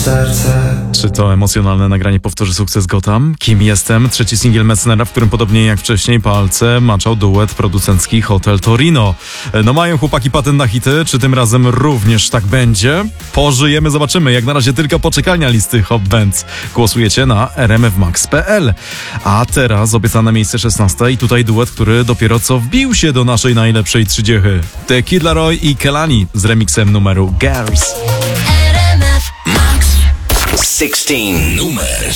serce. Czy to emocjonalne nagranie powtórzy sukces Gotham? Kim jestem? Trzeci singiel Messnera, w którym podobnie jak wcześniej palce maczał duet producencki Hotel Torino. No mają chłopaki patent na hity, czy tym razem również tak będzie? Pożyjemy, zobaczymy. Jak na razie tylko poczekalnia listy Hot Bands. Głosujecie na rmfmax.pl. A teraz obiecane miejsce 16 i tutaj duet, który dopiero co wbił się do naszej najlepszej 30. The Kid Laroi i Kelani z remixem numeru Girls. RMF Max 16 numer